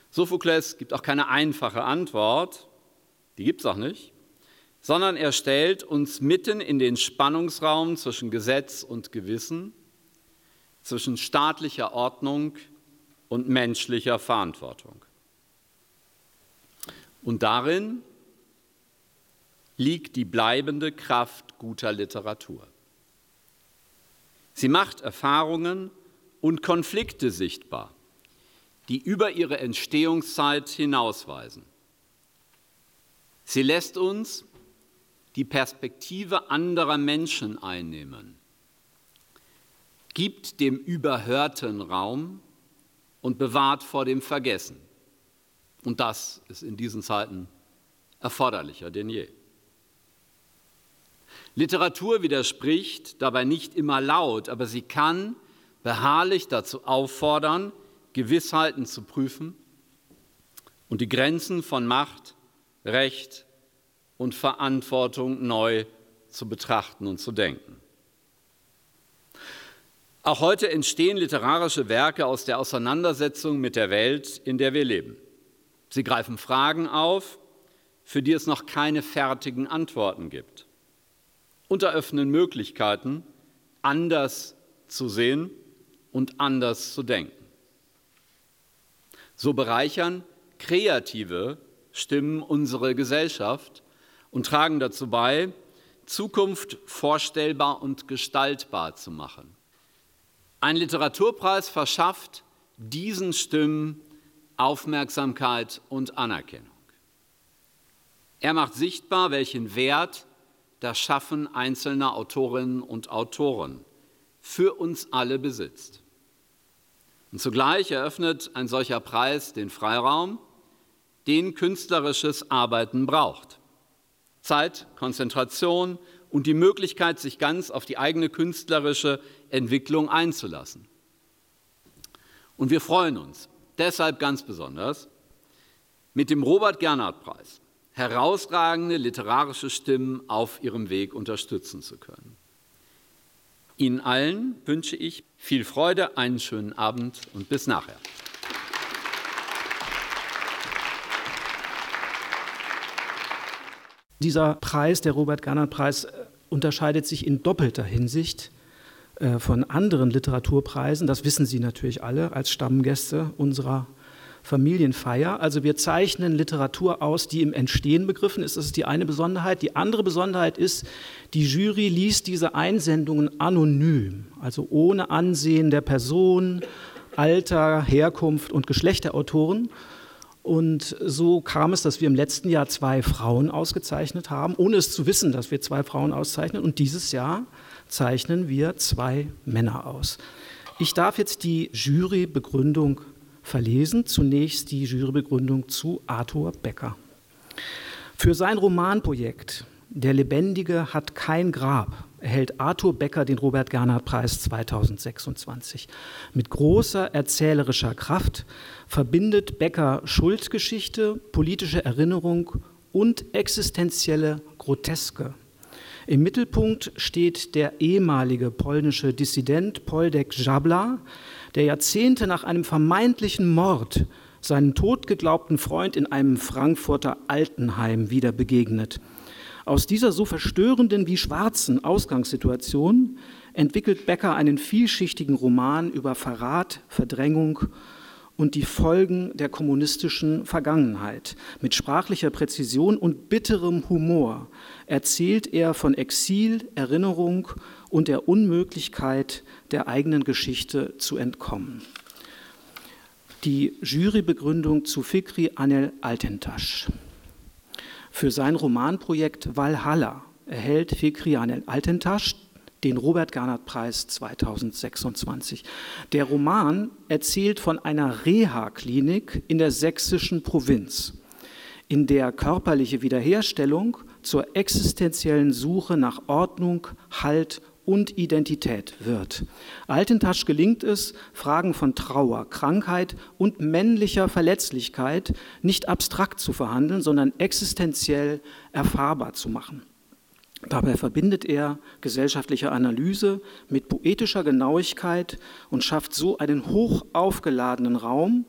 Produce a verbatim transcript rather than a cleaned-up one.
Sophokles gibt auch keine einfache Antwort, die gibt es auch nicht, sondern er stellt uns mitten in den Spannungsraum zwischen Gesetz und Gewissen, zwischen staatlicher Ordnung und menschlicher Verantwortung. Und darin liegt die bleibende Kraft guter Literatur. Sie macht Erfahrungen und Konflikte sichtbar, die über ihre Entstehungszeit hinausweisen. Sie lässt uns die Perspektive anderer Menschen einnehmen, gibt dem Überhörten Raum und bewahrt vor dem Vergessen. Und das ist in diesen Zeiten erforderlicher denn je. Literatur widerspricht dabei nicht immer laut, aber sie kann beharrlich dazu auffordern, Gewissheiten zu prüfen und die Grenzen von Macht, Recht und Verantwortung neu zu betrachten und zu denken. Auch heute entstehen literarische Werke aus der Auseinandersetzung mit der Welt, in der wir leben. Sie greifen Fragen auf, für die es noch keine fertigen Antworten gibt, und eröffnen Möglichkeiten, anders zu sehen und anders zu denken. So bereichern kreative Stimmen unsere Gesellschaft und tragen dazu bei, Zukunft vorstellbar und gestaltbar zu machen. Ein Literaturpreis verschafft diesen Stimmen Aufmerksamkeit und Anerkennung. Er macht sichtbar, welchen Wert das Schaffen einzelner Autorinnen und Autoren für uns alle besitzt. Und zugleich eröffnet ein solcher Preis den Freiraum, den künstlerisches Arbeiten braucht. Zeit, Konzentration und die Möglichkeit, sich ganz auf die eigene künstlerische Entwicklung einzulassen. Und wir freuen uns deshalb ganz besonders, mit dem Robert-Gernhardt-Preis herausragende literarische Stimmen auf ihrem Weg unterstützen zu können. Ihnen allen wünsche ich viel Freude, einen schönen Abend und bis nachher. Dieser Preis, der Robert-Gernhardt-Preis, unterscheidet sich in doppelter Hinsicht äh, von anderen Literaturpreisen. Das wissen Sie natürlich alle als Stammgäste unserer Familienfeier. Also wir zeichnen Literatur aus, die im Entstehen begriffen ist. Das ist die eine Besonderheit. Die andere Besonderheit ist, die Jury liest diese Einsendungen anonym, also ohne Ansehen der Person, Alter, Herkunft und Geschlecht der Autoren. Und so kam es, dass wir im letzten Jahr zwei Frauen ausgezeichnet haben, ohne es zu wissen, dass wir zwei Frauen auszeichnen. Und dieses Jahr zeichnen wir zwei Männer aus. Ich darf jetzt die Jurybegründung verlesen. Zunächst die Jurybegründung zu Arthur Becker. Für sein Romanprojekt »Der Lebendige hat kein Grab« erhält Arthur Becker den Robert-Gernhardt-Preis zweitausendsechsundzwanzig. Mit großer erzählerischer Kraft verbindet Becker Schuldgeschichte, politische Erinnerung und existenzielle Groteske. Im Mittelpunkt steht der ehemalige polnische Dissident Poldek Żabla, der Jahrzehnte nach einem vermeintlichen Mord seinen totgeglaubten Freund in einem Frankfurter Altenheim wieder begegnet. Aus dieser so verstörenden wie schwarzen Ausgangssituation entwickelt Becker einen vielschichtigen Roman über Verrat, Verdrängung und die Folgen der kommunistischen Vergangenheit. Mit sprachlicher Präzision und bitterem Humor erzählt er von Exil, Erinnerung und der Unmöglichkeit, der eigenen Geschichte zu entkommen. Die Jurybegründung zu Fikri Anel Altintaş. Für sein Romanprojekt Valhalla erhält Fikri Anel Altintaş den Robert-Gernhardt-Preis zweitausendsechsundzwanzig. Der Roman erzählt von einer Reha-Klinik in der sächsischen Provinz, in der körperliche Wiederherstellung zur existenziellen Suche nach Ordnung, Halt und Identität wird. Altintaş gelingt es, Fragen von Trauer, Krankheit und männlicher Verletzlichkeit nicht abstrakt zu verhandeln, sondern existenziell erfahrbar zu machen. Dabei verbindet er gesellschaftliche Analyse mit poetischer Genauigkeit und schafft so einen hoch aufgeladenen Raum,